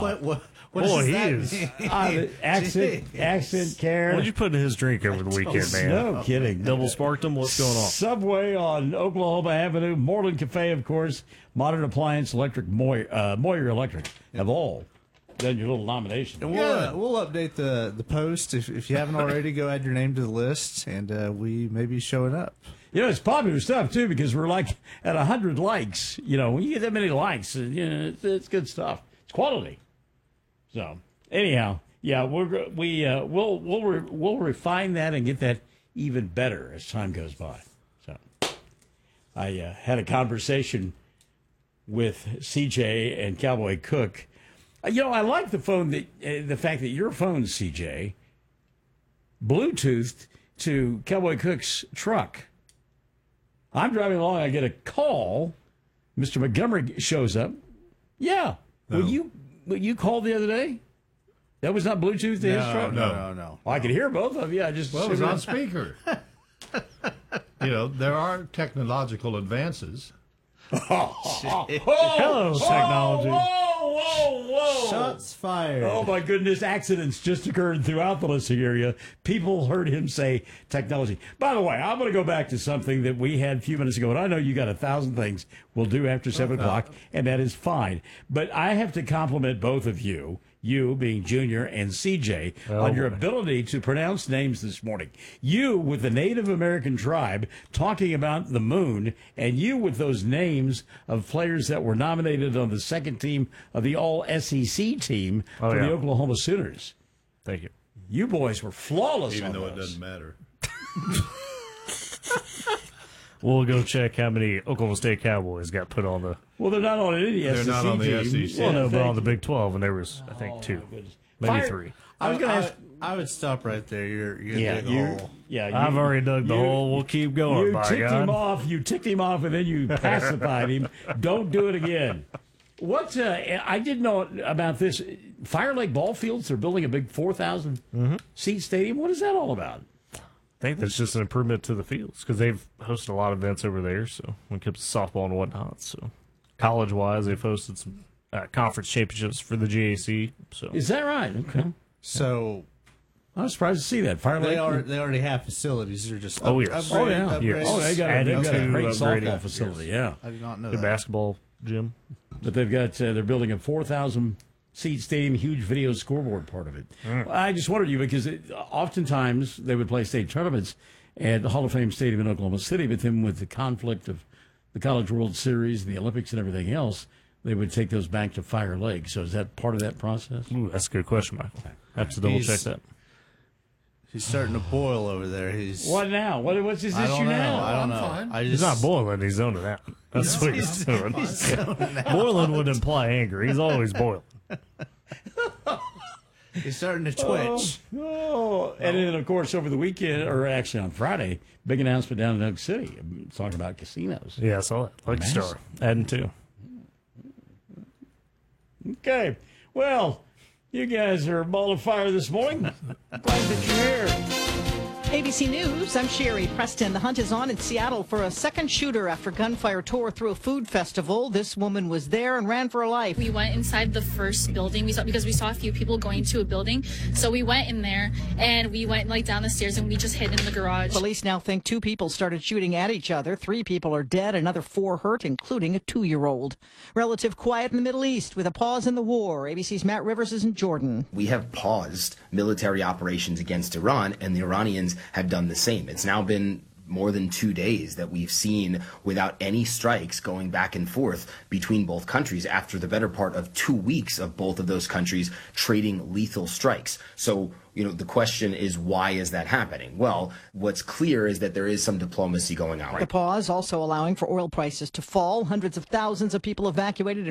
What Boy, does he that is. mean? Accent care. What'd you put in his drink over the weekend, man? No kidding. Double sparked him? What's going on? Subway on Oklahoma Avenue, Moreland Cafe, of course, Modern Appliance, Electric, Moyer Electric have all done your little nomination. And we'll update the post. If you haven't already, go add your name to the list, and we may be showing up. It's popular stuff, too, because we're like at 100 likes. When you get that many likes, it's good stuff. It's quality. So, anyhow, yeah, we'll refine that and get that even better as time goes by. So, I had a conversation with CJ and Cowboy Cook. I like the fact that your phone, CJ, Bluetoothed to Cowboy Cook's truck. I'm driving along, I get a call. Mr. Montgomery shows up. Yeah. No. Will you called the other day? That was not Bluetooth to his truck? No. Well, I could hear both of you. I just Well, it was on speaker. There are technological advances. Hello, technology. Whoa. Shots fired. Oh, my goodness. Accidents just occurred throughout the listening area. People heard him say technology. By the way, I'm going to go back to something that we had a few minutes ago, and I know you got 1,000 things we'll do after 7 o'clock, and that is fine. But I have to compliment both of you being Junior and CJ, on your ability to pronounce names this morning. You with the Native American tribe talking about the moon, and you with those names of players that were nominated on the second team of the All-SEC team for the Oklahoma Sooners. Thank you. You boys were flawless Even on though it those. doesn't matter. We'll go check how many Oklahoma State Cowboys got put on the. Well, they're not on any SEC They're not on the team. SEC. Well, no, but thank on the you. Big 12, and there was, I think, 2, goodness. maybe 3. I was going to ask. I would stop right there. You're Yeah, dig a hole. I've already dug the hole. We'll keep going. You By ticked God. him off. You ticked him off, and then you pacified him. Don't do it again. What I didn't know about this. Fire Lake Ball Fields. They're building a big 4,000 seat stadium. What is that all about? I think that's just an improvement to the fields because they've hosted a lot of events over there. So when it comes to softball and whatnot, so college-wise, they've hosted some conference championships for the GAC. So Is that right? Okay. So I was surprised to see that. Fire Lake. they already have facilities. They're just Oh, yes. Oh, yeah. Yes. Oh, they got a Adding great to softball upgrading. facility. Yeah. I did not know the that. basketball gym. But they've got they're building a 4,000 seat stadium, huge video scoreboard part of it. I just wondered because oftentimes they would play state tournaments at the Hall of Fame Stadium in Oklahoma City, but then with the conflict of the College World Series, the Olympics, and everything else, they would take those back to Fire Lake. So is that part of that process? Ooh, that's a good question, Michael. I have to double check that. He's starting to boil over there. What now? What's his I issue don't know. now? I don't I'm know. fine. I He's just not boiling, he's zoning out. That's what he's doing. Boiling would imply anger. He's always boiling. He's starting to twitch. Oh, and then, of course, over the weekend, or actually on Friday, big announcement down in Oak City talking about casinos. Yeah, I saw that. Lucky Star. Adding 2. Okay. Well, you guys are a ball of fire this morning. Glad that you're here. ABC News, I'm Sherry Preston. The hunt is on in Seattle for a second shooter after gunfire tore through a food festival. This woman was there and ran for her life. We went inside the first building because we saw a few people going to a building. So we went in there and we went down the stairs and we just hid in the garage. Police now think 2 people started shooting at each other. 3 people are dead, another 4 hurt, including a 2-year-old. Relative quiet in the Middle East with a pause in the war. ABC's Matt Rivers is in Jordan. We have paused military operations against Iran, and the Iranians have done the same. It's now been more than 2 days that we've seen without any strikes going back and forth between both countries after the better part of 2 weeks of both of those countries trading lethal strikes. So, the question is, why is that happening? Well, what's clear is that there is some diplomacy going on. The pause also allowing for oil prices to fall. Hundreds of thousands of people evacuated